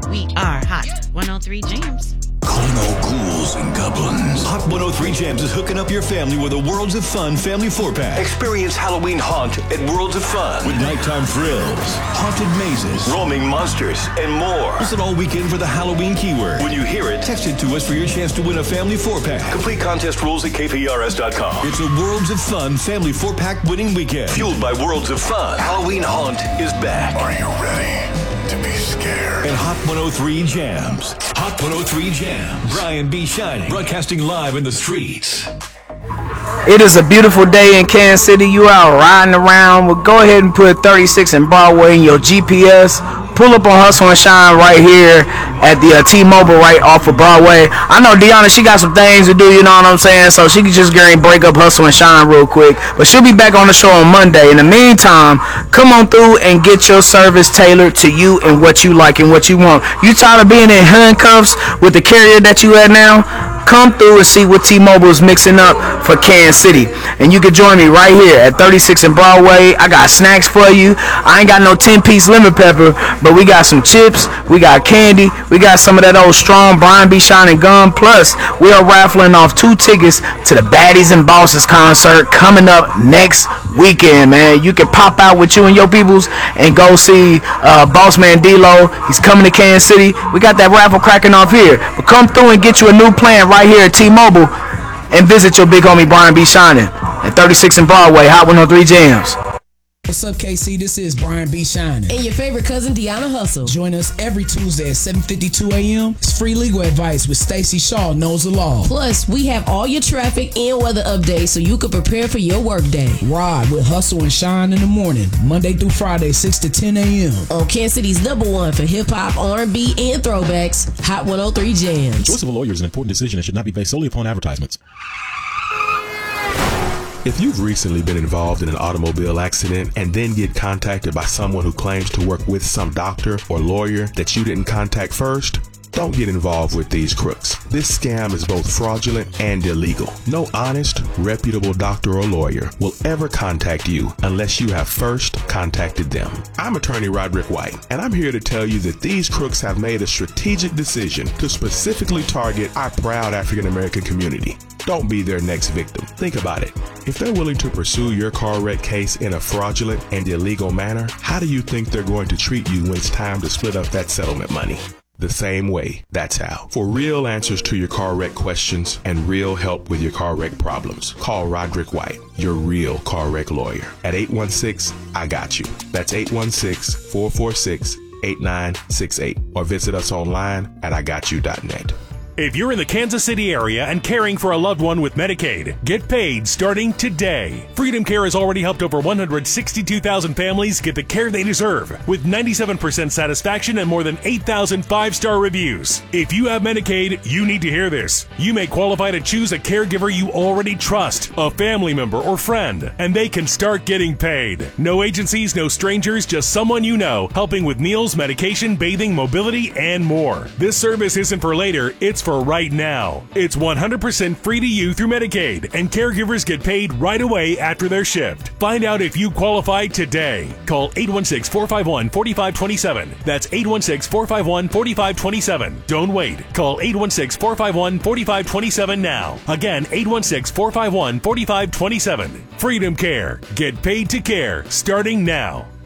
We are Hot 103 Jams. Calling all ghouls and goblins. Hot 103 Jams is hooking up your family with a Worlds of Fun family 4-pack. Experience Halloween Haunt at Worlds of Fun. With nighttime thrills, haunted mazes, roaming monsters, and more. Listen all weekend for the Halloween keyword. When you hear it, text it to us for your chance to win a family 4-pack. Complete contest rules at kprs.com. It's a Worlds of Fun family 4-pack winning weekend. Fueled by Worlds of Fun, Halloween Haunt is back. Are you ready to be scared? And Hot 103 Jams. Hot 103 Jams. Brian B. Shining. Broadcasting live in the streets. It is a beautiful day in Kansas City. You out riding around. Well, go ahead and put 36 and Broadway in your GPS. Pull up on Hustle and Shine right here at the T-Mobile right off of Broadway. I know Deanna, she got some things to do, you know what I'm saying? So she can just go and break up Hustle and Shine real quick. But she'll be back on the show on Monday. In the meantime, come on through and get your service tailored to you and what you like and what you want. You tired of being in handcuffs with the carrier that you at now? Come through and see what T-Mobile is mixing up for Kansas City. And you can join me right here at 36 and Broadway. I got snacks for you. I ain't got no 10-piece lemon pepper, but we got some chips, we got candy, we got some of that old strong Brian B. Shining gum. Plus, we are raffling off 2 tickets to the Baddies and Bosses concert coming up next weekend, man. You can pop out with you and your peoples and go see Boss Man D-Lo. He's coming to Kansas City. We got that raffle cracking off here. But come through and get you a new plan right here at T-Mobile and visit your big homie Brian B. Shining at 36 and Broadway, Hot 103 Jams. What's up, KC? This is Brian B. Shining. And your favorite cousin, Deanna Hustle. Join us every Tuesday at 7:52 a.m. It's free legal advice with Stacey Shaw Knows the Law. Plus, we have all your traffic and weather updates so you can prepare for your workday. Ride with Hustle and Shine in the morning, Monday through Friday, 6 to 10 a.m. On Kansas City's #1 for hip-hop, R&B, and throwbacks, Hot 103 Jams. Choice of a lawyer is an important decision and should not be based solely upon advertisements. If you've recently been involved in an automobile accident and then get contacted by someone who claims to work with some doctor or lawyer that you didn't contact first, don't get involved with these crooks. This scam is both fraudulent and illegal. No honest, reputable doctor or lawyer will ever contact you unless you have first contacted them. I'm attorney Roderick White, and I'm here to tell you that these crooks have made a strategic decision to specifically target our proud African American community. Don't be their next victim. Think about it. If they're willing to pursue your car wreck case in a fraudulent and illegal manner, how do you think they're going to treat you when it's time to split up that settlement money? The same way. That's how. For real answers to your car wreck questions and real help with your car wreck problems, call Roderick White, your real car wreck lawyer, at 816-I-GOT-YOU. That's 816-446-8968. Or visit us online at IGotYou.net. If you're in the Kansas City area and caring for a loved one with Medicaid, get paid starting today. Freedom Care has already helped over 162,000 families get the care they deserve, with 97% satisfaction and more than 8,000 5-star reviews. If you have Medicaid, you need to hear this. You may qualify to choose a caregiver you already trust, a family member or friend, and they can start getting paid. No agencies, no strangers, just someone you know, helping with meals, medication, bathing, mobility, and more. This service isn't for later, it's for right now. It's 100% free to you through Medicaid, and caregivers get paid right away after their shift. Find out if you qualify today. Call 816-451-4527. That's 816-451-4527. Don't wait. Call 816-451-4527 now. Again, 816-451-4527. Freedom Care. Get paid to care starting now.